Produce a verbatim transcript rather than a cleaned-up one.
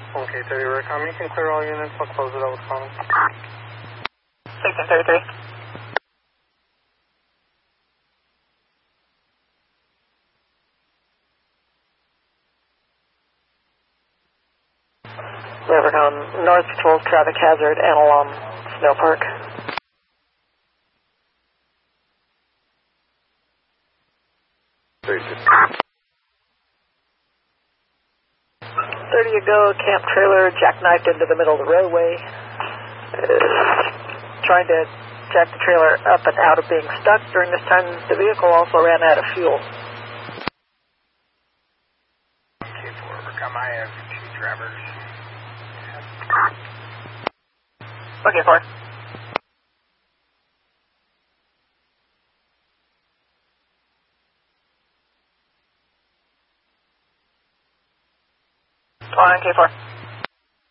Okay, thirty, Recom. You can clear all units. I'll close it out with phone. sixteen thirty-three. Rivercom, North Patrol traffic hazard, Analom, Snow Park. thirty to go, camp trailer jackknifed into the middle of the roadway. Uh, trying to jack the trailer up and out of being stuck. During this time, the vehicle also ran out of fuel. Okay, four, Recom. I have two drivers. Okay, four. On K four.